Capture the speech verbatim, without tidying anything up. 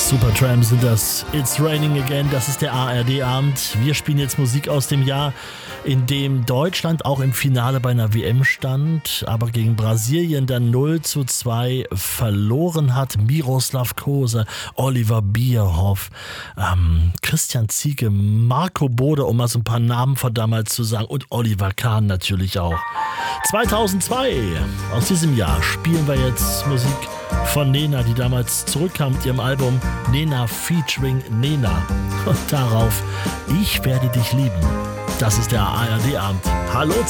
Supertramp sind das. It's Raining Again, das ist der A R D-Abend. Wir spielen jetzt Musik aus dem Jahr, in dem Deutschland auch im Finale bei einer W M stand, aber gegen Brasilien dann null zu zwei verloren hat. Miroslav Klose, Oliver Bierhoff, ähm, Christian Ziege, Marco Bode, um mal so ein paar Namen von damals zu sagen, und Oliver Kahn natürlich auch. zweitausendzwei, aus diesem Jahr, spielen wir jetzt Musik von Nena, die damals zurückkam mit ihrem Album Nena featuring Nena. Und darauf Ich werde dich lieben. Das ist der A R D-Abend. Hallo